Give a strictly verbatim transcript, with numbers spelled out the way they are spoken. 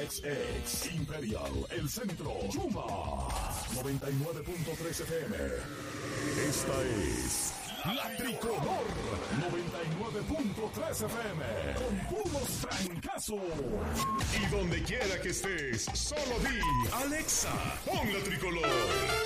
X X, Imperial, El Centro, Chuma, noventa y nueve punto tres F M. Esta es La Tricolor, noventa y nueve punto tres F M, con puros francazos. Y donde quiera que estés, solo di, Alexa, pon La Tricolor.